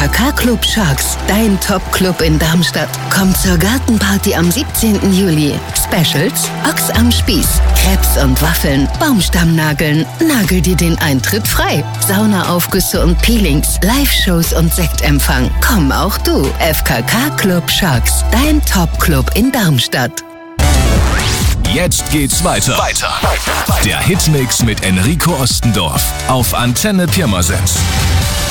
FKK Club Sharks, dein Top-Club in Darmstadt. Komm zur Gartenparty am 17. Juli. Specials: Ochs am Spieß, Crepes und Waffeln, Baumstammnageln. Nagel dir den Eintritt frei. Saunaaufgüsse und Peelings, Live-Shows und Sektempfang. Komm auch du. FKK Club Sharks, dein Top-Club in Darmstadt. Jetzt geht's weiter. Der Hitmix mit Enrico Ostendorf auf Antenne Pirmasens.